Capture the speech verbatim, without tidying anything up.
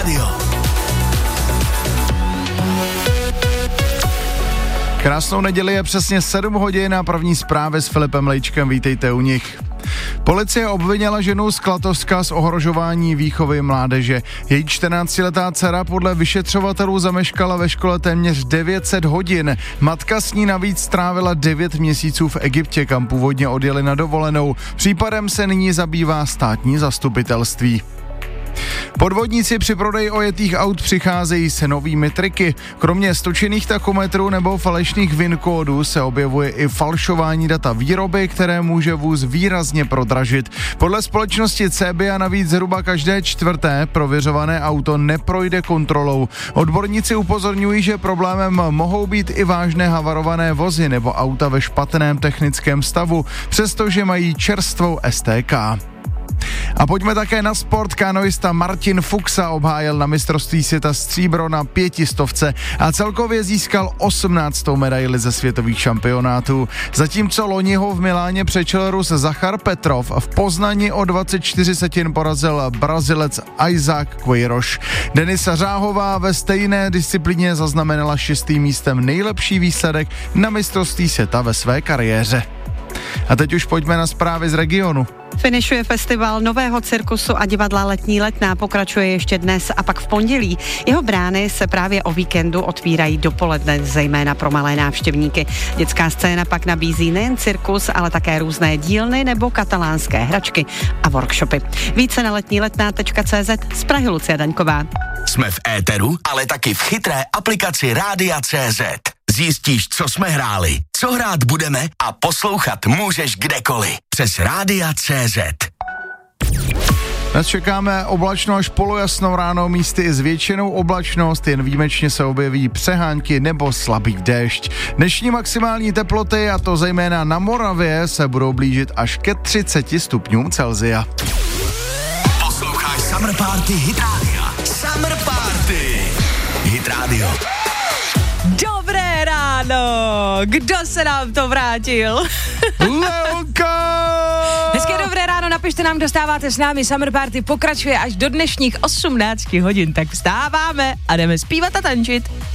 rádio. Krásnou neděli, je přesně sedm hodin a první zprávy s Filipem Lejčkem, vítejte u nich. Policie obvinila ženu z Klatovska z ohrožování výchovy mládeže. Její čtrnáctiletá dcera podle vyšetřovatelů zameškala ve škole téměř devět set hodin. Matka s ní navíc strávila devět měsíců v Egyptě, kam původně odjeli na dovolenou. Případem se nyní zabývá státní zastupitelství. Podvodníci při prodeji ojetých aut přicházejí se novými triky. Kromě stočených tachometrů nebo falešných VIN kódů se objevuje i falšování data výroby, které může vůz výrazně prodražit. Podle společnosti Cebia navíc zhruba každé čtvrté prověřované auto neprojde kontrolou. Odborníci upozorňují, že problémem mohou být i vážné havarované vozy nebo auta ve špatném technickém stavu, přestože mají čerstvou S T K. A pojďme také na sport. Kanoista Martin Fuxa obhájil na mistrovství světa stříbro na pětistovce a celkově získal osmnáctou medaili ze světových šampionátů. Zatímco loni ho v Miláně přečel Rus Zachar Petrov, v Poznani o dvacet čtyři setin porazil Brazilec Isaac Queiroz. Denisa Řáhová ve stejné disciplíně zaznamenala šestým místem nejlepší výsledek na mistrovství světa ve své kariéře. A teď už pojďme na zprávy z regionu. Finišuje festival nového cirkusu a divadla Letní letná, pokračuje ještě dnes a pak v pondělí. Jeho brány se právě o víkendu otvírají dopoledne, zejména pro malé návštěvníky. Dětská scéna pak nabízí nejen cirkus, ale také různé dílny nebo katalánské hračky a workshopy. Více na letní letná tečka cé zet. Z Prahy Lucie Daňková. Jsme v éteru, ale taky v chytré aplikaci Rádia tečka cé zet. Zjistíš, co jsme hráli, co hrát budeme a poslouchat můžeš kdekoliv. Přes Rádia tečka cé zet. Dnes čekáme oblačno až polojasnou ráno, místy i zvětšenou oblačnost, jen výjimečně se objeví přehánky nebo slabý déšť. Dnešní maximální teploty, a to zejména na Moravě, se budou blížit až ke třiceti stupňům Celsia. Posloucháš Summer Party Hit Radio. Summer Party Hit Radio. Dobré ráno! Kdo se nám to vrátil? Leonka! Hezké dobré ráno, napište nám, kdo stáváte s námi. Summer Party pokračuje až do dnešních osmnácti hodin, tak vstáváme a jdeme zpívat a tančit.